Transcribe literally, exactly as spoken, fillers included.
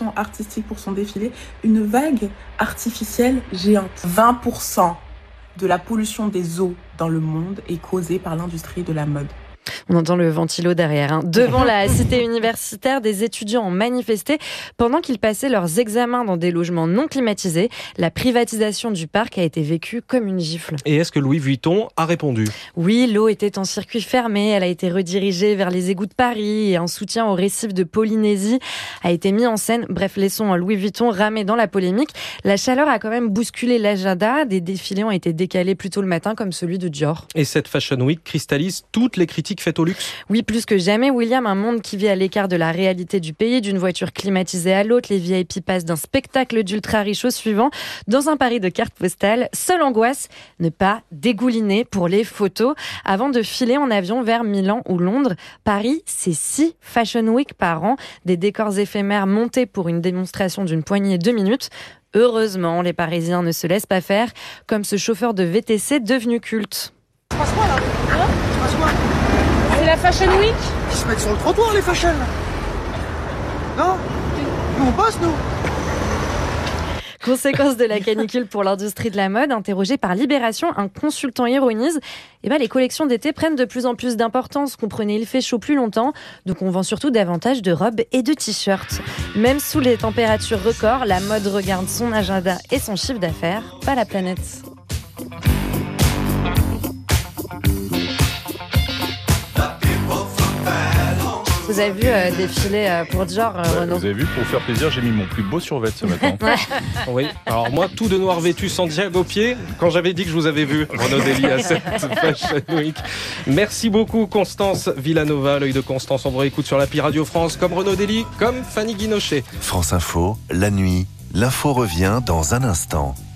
direction artistique pour son défilé, une vague artificielle géante. vingt pour cent de la pollution des eaux dans le monde est causée par l'industrie de la mode. On entend le ventilo derrière. Hein. Devant la cité universitaire, des étudiants ont manifesté pendant qu'ils passaient leurs examens dans des logements non climatisés. La privatisation du parc a été vécue comme une gifle. Et est-ce que Louis Vuitton a répondu ? Oui, l'eau était en circuit fermé. Elle a été redirigée vers les égouts de Paris et un soutien au récif de Polynésie a été mis en scène. Bref, laissons Louis Vuitton ramer dans la polémique. La chaleur a quand même bousculé l'agenda. Des défilés ont été décalés plus tôt le matin, comme celui de Dior. Et cette Fashion Week cristallise toutes les critiques faites au luxe. Oui, plus que jamais, William, un monde qui vit à l'écart de la réalité du pays, d'une voiture climatisée à l'autre, les V I P passent d'un spectacle d'ultra riche au suivant, dans un pari de carte postale. Seule angoisse, ne pas dégouliner pour les photos avant de filer en avion vers Milan ou Londres. Paris, c'est six Fashion Week par an, des décors éphémères montés pour une démonstration d'une poignée de minutes. Heureusement, les Parisiens ne se laissent pas faire, comme ce chauffeur de V T C devenu culte. Passe-moi là, hein Passe-moi. C'est la Fashion Week. Ils se mettent sur le trottoir les fashion. Non ? Nous on bosse nous. Conséquence de la canicule pour l'industrie de la mode, interrogé par Libération, un consultant ironise, eh ben, les collections d'été prennent de plus en plus d'importance. Comprenez, il fait chaud plus longtemps, donc on vend surtout davantage de robes et de t-shirts. Même sous les températures records, la mode regarde son agenda et son chiffre d'affaires, pas la planète. Vous avez vu euh, défiler euh, pour Dior, euh, ouais, Renaud. Vous avez vu, pour faire plaisir, j'ai mis mon plus beau survêt ce matin. Oui, alors moi, tout de noir vêtu, Santiago au pied, quand j'avais dit que je vous avais vu, Renaud Dely, à cette Fashion Week. Merci beaucoup, Constance Villanova. L'œil de Constance, on vous réécoute sur l'appli Radio France, comme Renaud Dely, comme Fanny Guinochet. France Info, la nuit, l'info revient dans un instant.